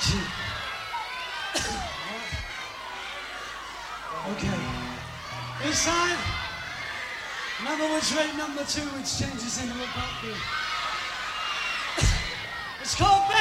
Okay. This time, number which rate number 2, which changes into a pop beat. It's called